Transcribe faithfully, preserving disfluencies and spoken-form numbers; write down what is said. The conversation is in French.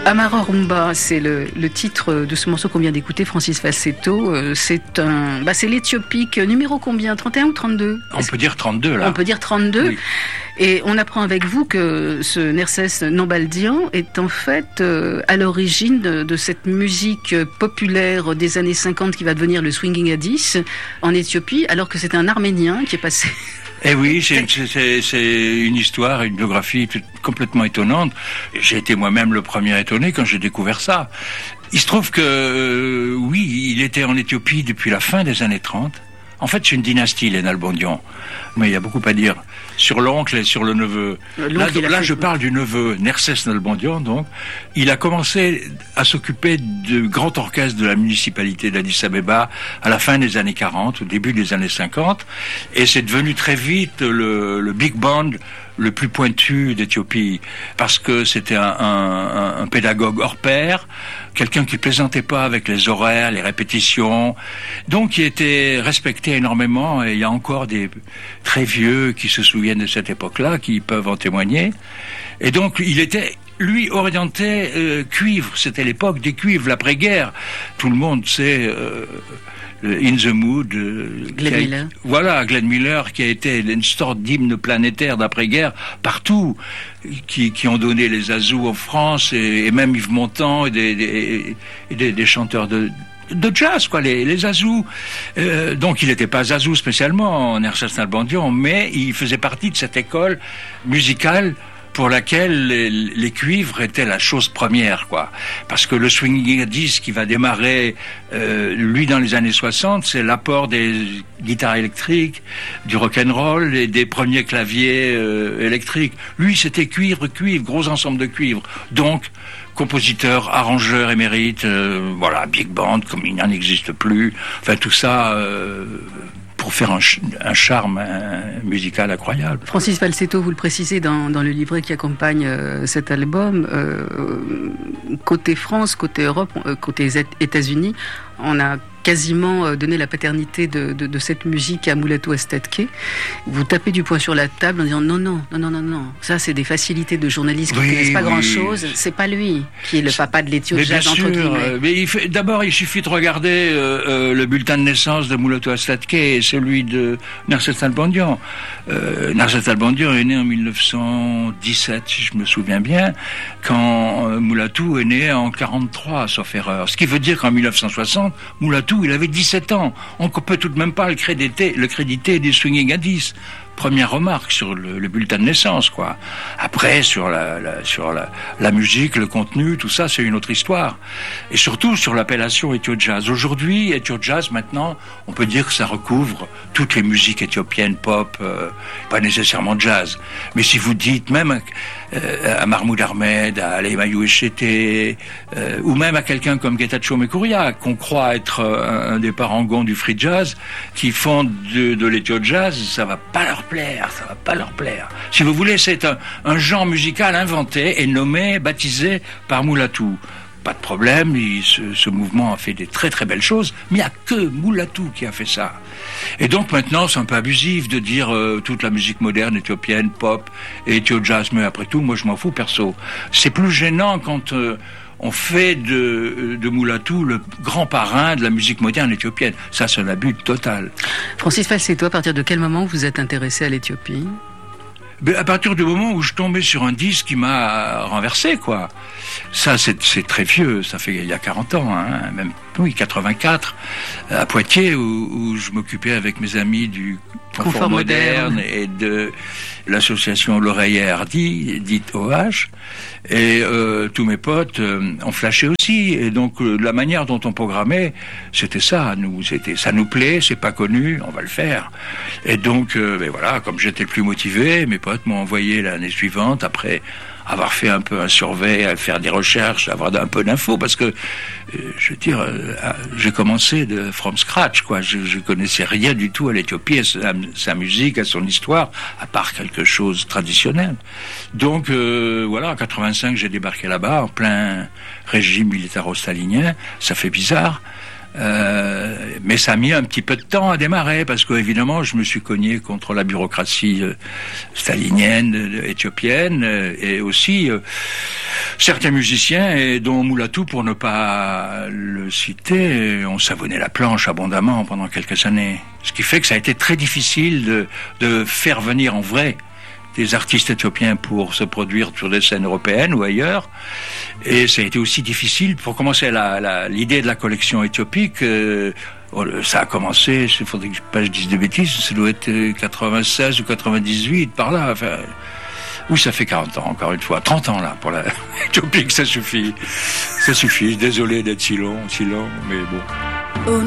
Amara Rumba, c'est le, le titre de ce morceau qu'on vient d'écouter, Francis Falsetto. C'est un, bah c'est l'Éthiopique numéro combien, trente et un ou trente-deux? On peut dire trente-deux là. On peut dire trente-deux. Oui. Et on apprend avec vous que ce Nerses Nambaldian est en fait euh, à l'origine de, de cette musique populaire des années cinquante qui va devenir le swinging à dix en Éthiopie, alors que c'est un Arménien qui est passé... Eh oui, c'est, c'est, c'est une histoire, une biographie complètement étonnante. J'ai été moi-même le premier étonné quand j'ai découvert ça. Il se trouve que, euh, oui, il était en Éthiopie depuis la fin des années trente. En fait, c'est une dynastie, les Nalbandian. Mais il y a beaucoup à dire sur l'oncle et sur le neveu. Là, là je parle du neveu, Nerses Nalbandian, donc. Il a commencé à s'occuper du grand orchestre de la municipalité d'Addis Abeba à la fin des années quarante, au début des années cinquante. Et c'est devenu très vite le, le big band le plus pointu d'Éthiopie, parce que c'était un, un, un pédagogue hors pair, quelqu'un qui plaisantait pas avec les horaires, les répétitions, donc qui était respecté énormément. Et il y a encore des très vieux qui se souviennent de cette époque-là, qui peuvent en témoigner. Et donc il était, lui, orienté euh, cuivre. C'était l'époque des cuivres, l'après-guerre. Tout le monde sait... Euh, In the Mood, euh, Glenn a, Miller. Voilà, Glenn Miller, qui a été une sorte d'hymne planétaire d'après-guerre partout, qui, qui ont donné les Azous en France, et, et même Yves Montand, et des, des, et des, des chanteurs de, de jazz, quoi, les, les Azous. Euh, donc il n'était pas Azou spécialement, Nerses Nalbandian, mais il faisait partie de cette école musicale pour laquelle les, les cuivres étaient la chose première, quoi. Parce que le swinging à dix qui va démarrer, euh, lui, dans les années soixante, c'est l'apport des guitares électriques, du rock'n'roll et des premiers claviers euh, électriques. Lui, c'était cuivre, cuivre, gros ensemble de cuivre. Donc, compositeur, arrangeur émérite, euh, voilà, big band, comme il n'en existe plus. Enfin, tout ça... Euh, pour faire un, ch- un charme un, musical incroyable. Francis Falsetto, vous le précisez dans, dans le livret qui accompagne euh, cet album, euh, côté France, côté Europe, euh, côté États-Unis, on a quasiment donné la paternité de, de, de cette musique à Mulatu Astatke. Vous tapez du poing sur la table en disant non, non, non, non, non, non. Ça, c'est des facilités de journalistes qui ne oui, connaissent pas oui. grand-chose. C'est pas lui qui est le papa de l'Éthio jazz, entre guillemets. Mais il fait, d'abord, il suffit de regarder euh, euh, le bulletin de naissance de Mulatu Astatke et celui de Nerses Nalbandian. Euh, Nerses Nalbandian est né en mille neuf cent dix-sept, si je me souviens bien, quand euh, Mulatu est né en quarante-trois, sauf erreur. Ce qui veut dire qu'en mille neuf cent soixante, Mulatu, il avait dix-sept ans. On ne peut tout de même pas le créditer, le créditer des swinging à dix. Première remarque sur le, le bulletin de naissance, quoi. Après, sur la, la sur la, la musique, le contenu, tout ça, c'est une autre histoire. Et surtout sur l'appellation Ethio Jazz. Aujourd'hui, Ethio Jazz, maintenant, on peut dire que ça recouvre toutes les musiques éthiopiennes, pop, euh, pas nécessairement jazz. Mais si vous dites même euh, à Mahmoud Ahmed, à Alemayehu Eshete, euh, ou même à quelqu'un comme Getachew Mekouria, qu'on croit être euh, un des parangons du free jazz, qui font de, de l'Ethio Jazz, ça va pas leur plaire, ça va pas leur plaire. Si vous voulez, c'est un, un genre musical inventé et nommé, baptisé par Mulatu. Pas de problème, il, ce, ce mouvement a fait des très très belles choses, mais il n'y a que Mulatu qui a fait ça. Et donc maintenant, c'est un peu abusif de dire euh, toute la musique moderne éthiopienne, pop et Ethio Jazz, mais après tout, moi je m'en fous perso. C'est plus gênant quand... Euh, on fait de, de Mulatu le grand parrain de la musique moderne éthiopienne. Ça, c'est un abus total. Francis Falsetto, à partir de quel moment vous êtes intéressé à l'Éthiopie ? Ben, à partir du moment où je tombais sur un disque qui m'a renversé, quoi. Ça, c'est, c'est très vieux, ça fait il y a quarante ans, hein, même, oui, quatre-vingt-quatre, à Poitiers, où, où je m'occupais avec mes amis du Confort, Confort moderne, moderne et de l'association L'Oreiller Hardy, dite O H, et euh, tous mes potes euh, ont flashé aussi, et donc euh, la manière dont on programmait, c'était ça, nous, c'était, ça nous plaît, c'est pas connu, on va le faire. Et donc, euh, ben voilà, comme j'étais le plus motivé, mes potes m'ont envoyé l'année suivante, après avoir fait un peu un survey, à faire des recherches, avoir un peu d'infos, parce que, euh, je veux dire, euh, j'ai commencé de from scratch, quoi. Je, je connaissais rien du tout à l'Éthiopie, à sa, sa musique, à son histoire, à part quelque chose de traditionnel. Donc, euh, voilà, en quatre-vingt-cinq, j'ai débarqué là-bas, en plein régime militaro-stalinien. Ça fait bizarre. Euh, mais ça a mis un petit peu de temps à démarrer parce que évidemment je me suis cogné contre la bureaucratie euh, stalinienne, euh, éthiopienne, euh, et aussi euh, certains musiciens, et dont Moulatou, pour ne pas le citer, ont savonné la planche abondamment pendant quelques années. Ce qui fait que ça a été très difficile de, de faire venir en vrai des artistes éthiopiens pour se produire sur des scènes européennes ou ailleurs. Et ça a été aussi difficile pour commencer la, la, l'idée de la collection éthiopique. Euh, ça a commencé, il faudrait que je dise de bêtises, ça doit être quatre-vingt-seize ou quatre-vingt-dix-huit, par là. Enfin, oui, ça fait quarante ans, encore une fois. trente ans, là, pour la Éthiopie, ça suffit. Ça suffit. Désolé d'être si long, si long, mais bon.